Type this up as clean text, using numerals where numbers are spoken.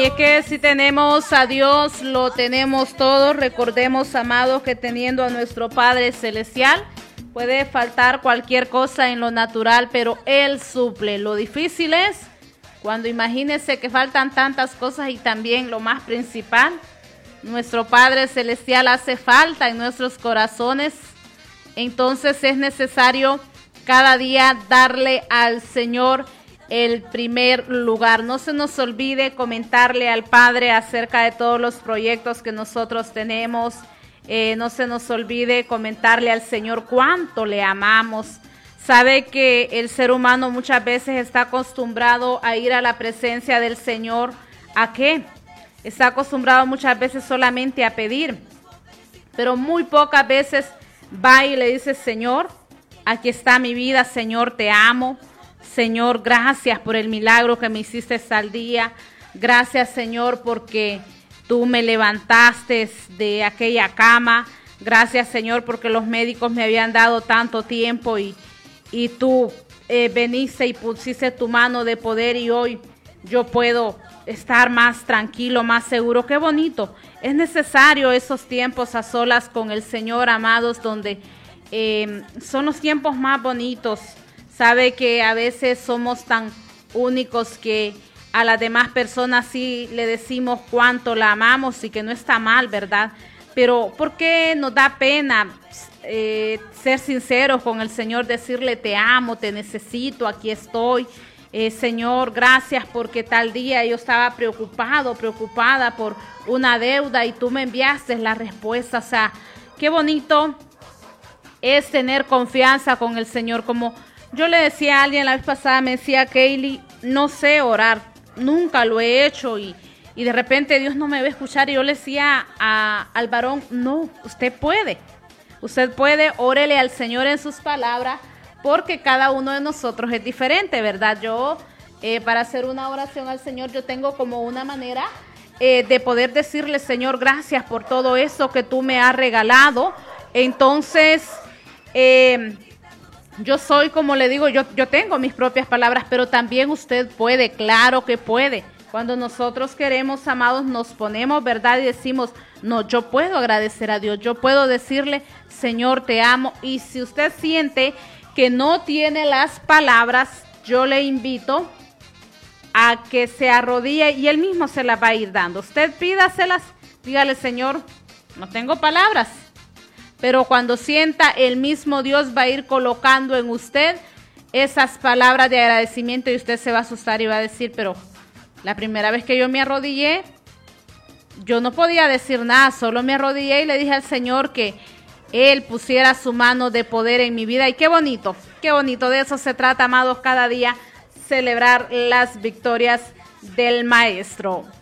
Y es que si tenemos a Dios, lo tenemos todo. Recordemos, amados, que teniendo a nuestro Padre Celestial, puede faltar cualquier cosa en lo natural, pero Él suple. Lo difícil es cuando imagínense que faltan tantas cosas y también lo más principal, nuestro Padre Celestial hace falta en nuestros corazones. Entonces es necesario cada día darle al Señor el primer lugar. No se nos olvide comentarle al Padre acerca de todos los proyectos que nosotros tenemos. No se nos olvide comentarle al Señor cuánto le amamos. Sabe que el ser humano muchas veces está acostumbrado a ir a la presencia del Señor. ¿A qué? Está acostumbrado muchas veces solamente a pedir, pero muy pocas veces va y le dice: Señor, aquí está mi vida, Señor, te amo. Señor, gracias por el milagro que me hiciste al día. Gracias, Señor, porque tú me levantaste de aquella cama. Gracias, Señor, porque los médicos me habían dado tanto tiempo y tú veniste y pusiste tu mano de poder y hoy yo puedo estar más tranquilo, más seguro. Qué bonito. Es necesario esos tiempos a solas con el Señor, amados, donde son los tiempos más bonitos. Sabe que a veces somos tan únicos que a las demás personas sí le decimos cuánto la amamos y que no está mal, ¿verdad? Pero ¿por qué nos da pena ser sinceros con el Señor, decirle: te amo, te necesito, aquí estoy? Señor, gracias porque tal día yo estaba preocupada por una deuda y tú me enviaste la respuesta. O sea, qué bonito es tener confianza con el Señor. Como yo le decía a alguien la vez pasada, me decía: Kaylee, no sé orar, nunca lo he hecho y de repente Dios no me va a escuchar. Y yo le decía al varón: no, usted puede, órele al Señor en sus palabras, porque cada uno de nosotros es diferente, ¿verdad? Yo, para hacer una oración al Señor, yo tengo como una manera de poder decirle: Señor, gracias por todo eso que tú me has regalado. Entonces, yo soy, como le digo, yo tengo mis propias palabras, pero también usted puede, claro que puede. Cuando nosotros queremos, amados, nos ponemos, ¿verdad? Y decimos: no, yo puedo agradecer a Dios, yo puedo decirle: Señor, te amo. Y si usted siente que no tiene las palabras, yo le invito a que se arrodille y Él mismo se las va a ir dando. Usted pídaselas, dígale: Señor, no tengo palabras. Pero cuando sienta, el mismo Dios va a ir colocando en usted esas palabras de agradecimiento y usted se va a asustar y va a decir: pero la primera vez que yo me arrodillé, yo no podía decir nada, solo me arrodillé y le dije al Señor que Él pusiera su mano de poder en mi vida. Y qué bonito, de eso se trata, amados, cada día celebrar las victorias del Maestro.